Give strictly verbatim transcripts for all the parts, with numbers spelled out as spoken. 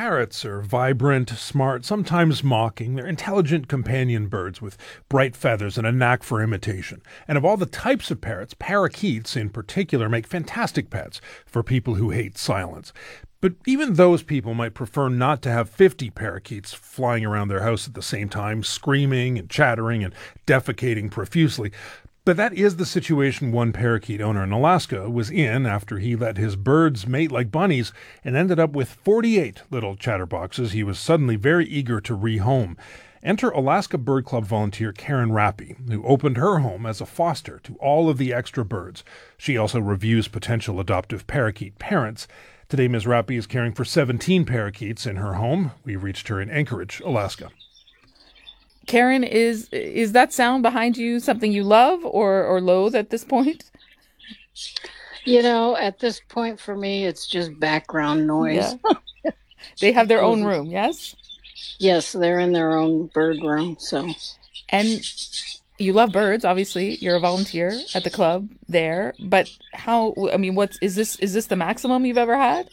Parrots are vibrant, smart, sometimes mocking. They're intelligent companion birds with bright feathers and a knack for imitation. And of all the types of parrots, parakeets in particular make fantastic pets for people who hate silence. But even those people might prefer not to have fifty parakeets flying around their house at the same time, screaming and chattering and defecating profusely. But that is the situation one parakeet owner in Alaska was in after he let his birds mate like bunnies and ended up with forty-eight little chatterboxes he was suddenly very eager to rehome. Enter Alaska Bird Club volunteer Karen Rappy, who opened her home as a foster to all of the extra birds. She also reviews potential adoptive parakeet parents. Today, Miz Rappy is caring for seventeen parakeets in her home. We reached her in Anchorage, Alaska. Karen, is is that sound behind you something you love or, or loathe at this point? You know, at this point for me, it's just background noise. Yeah. They have their own room, yes? Yes, they're in their own bird room. So, and you love birds, obviously. You're a volunteer at the club there. But how? I mean, what's is this? Is this the maximum you've ever had?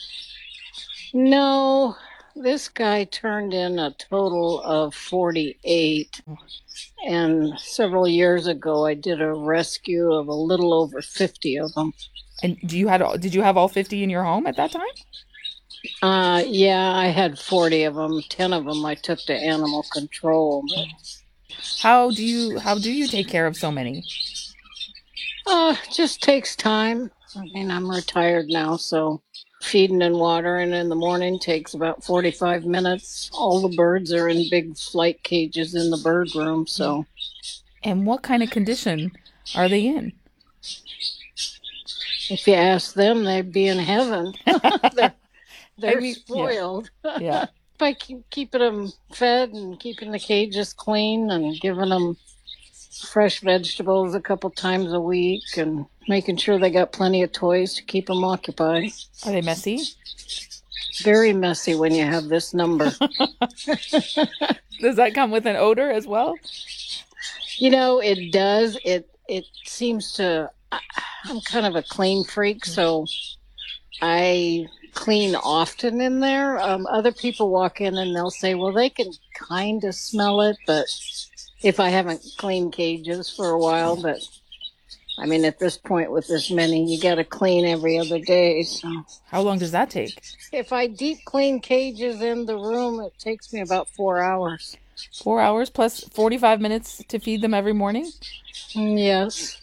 No. This guy turned in a total of forty-eight, and several years ago I did a rescue of a little over fifty of them. And do you had did you have all fifty in your home at that time? Uh, yeah, I had forty of them. ten of them I took to animal control. But... How do you how do you take care of so many? Uh, just takes time. I mean, I'm retired now, so feeding and watering in the morning takes about forty-five minutes. All the birds are in big flight cages in the bird room, so. And what kind of condition are they in? If you ask them, they'd be in heaven. they're they're I mean, spoiled. Yeah. yeah. By keep, keeping them fed and keeping the cages clean and giving them fresh vegetables a couple times a week and making sure they got plenty of toys to keep them occupied. Are they messy? Very messy when you have this number. Does that come with an odor as well? You know, it does. It it seems to... I'm kind of a clean freak, so I clean often in there. Um, other people walk in and they'll say, well, they can kind of smell it, but if I haven't cleaned cages for a while, but I mean, at this point with this many, you got to clean every other day. So how long does that take? If I deep clean cages in the room, it takes me about four hours. Four hours plus forty-five minutes to feed them every morning? Yes.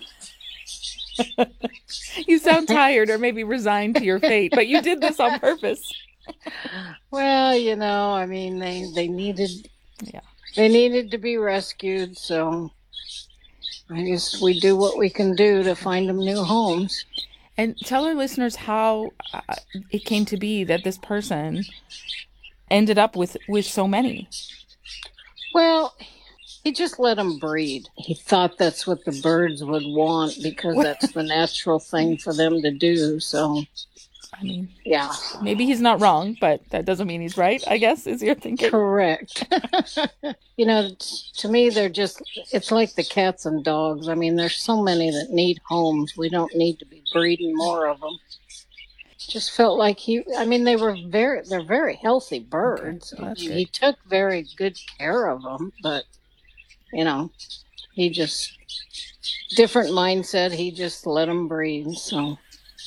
You sound tired or maybe resigned to your fate, but you did this on purpose. Well, you know, I mean, they, they needed... Yeah. They needed to be rescued, so I guess we do what we can do to find them new homes. And tell our listeners how uh, it came to be that this person ended up with, with so many. Well, he just let them breed. He thought that's what the birds would want because that's the natural thing for them to do, so... I mean, yeah. Maybe he's not wrong, but that doesn't mean he's right, I guess, is your thinking. Correct. You know, to me, they're just, it's like the cats and dogs. I mean, there's so many that need homes. We don't need to be breeding more of them. Just felt like he, I mean, they were very, they're very healthy birds. Okay. Well, he, he took very good care of them, but, you know, he just, different mindset. He just let them breed, so.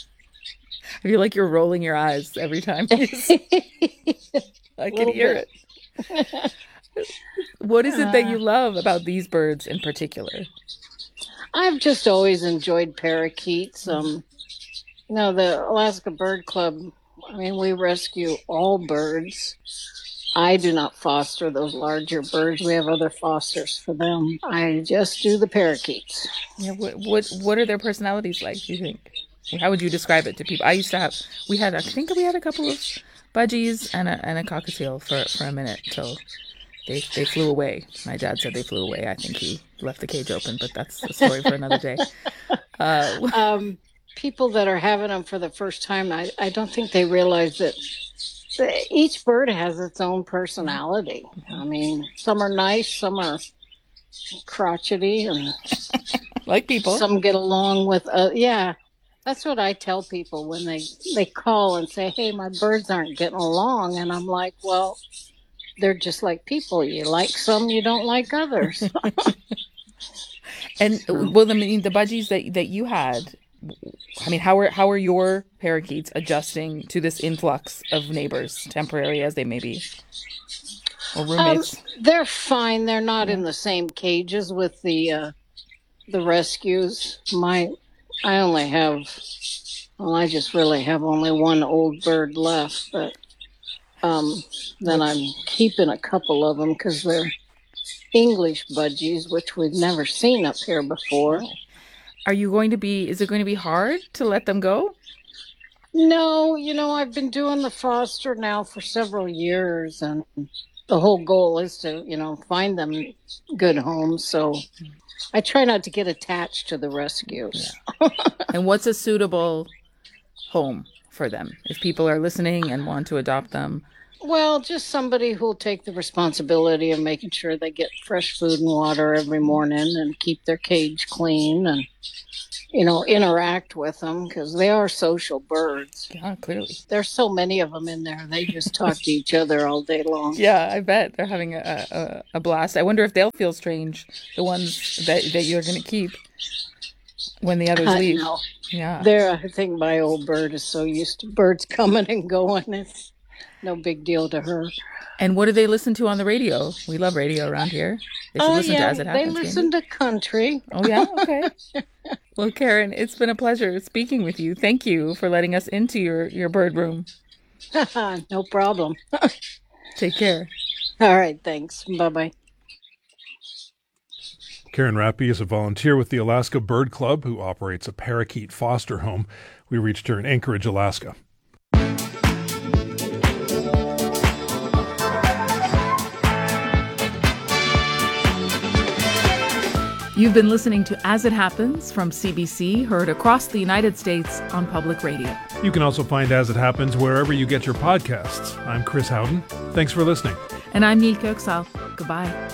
I feel like you're rolling your eyes every time. I can hear bit. it. What is it that you love about these birds in particular? I've just always enjoyed parakeets. Um, you know, the Alaska Bird Club, I mean, we rescue all birds. I do not foster those larger birds. We have other fosters for them. I just do the parakeets. Yeah. What what, what are their personalities like, do you think? How would you describe it to people? I used to have, we had, I think we had a couple of budgies and a and a cockatiel for, for a minute till they they flew away. My dad said they flew away. I think he left the cage open, but that's a story for another day. Uh, um, people that are having them for the first time, I, I don't think they realize that each bird has its own personality. I mean, some are nice, some are crotchety, and like people. Some get along with, uh, yeah. That's what I tell people when they, they call and say, hey, my birds aren't getting along. And I'm like, well, they're just like people. You like some, you don't like others. And well, I mean, the budgies that that you had, I mean, how are how are your parakeets adjusting to this influx of neighbors, temporary as they may be, or Um, roommates? they're fine. They're not Yeah. in the same cages with the uh, the rescues. My, I only have, well, I just really have only one old bird left, but um, then I'm keeping a couple of them because they're English budgies, which we've never seen up here before. Are you going to be? Is it going to be hard to let them go? No, you know, I've been doing the foster now for several years, and the whole goal is to, you know, find them good homes. So I try not to get attached to the rescues. And what's a suitable home for them if people are listening and want to adopt them? Well, just somebody who'll take the responsibility of making sure they get fresh food and water every morning and keep their cage clean and, you know, interact with them because they are social birds. Yeah, clearly. There's so many of them in there. They just talk to each other all day long. Yeah, I bet they're having a, a, a blast. I wonder if they'll feel strange, the ones that, that you're going to keep when the others I leave. know. Yeah. There, I think my old bird is so used to birds coming and going. It's no big deal to her. And what do they listen to on the radio? We love radio around here. They should Oh, listen yeah, to As It they Happens. listen to country. Oh, yeah? Okay. Well, Karen, it's been a pleasure speaking with you. Thank you for letting us into your, your bird room. No problem. Take care. All right, thanks. Bye-bye. Karen Rappy is a volunteer with the Alaska Bird Club who operates a parakeet foster home. We reached her in Anchorage, Alaska. You've been listening to As It Happens from C B C, heard across the United States on public radio. You can also find As It Happens wherever you get your podcasts. I'm Chris Howden. Thanks for listening. And I'm Neil Kirksal. Goodbye.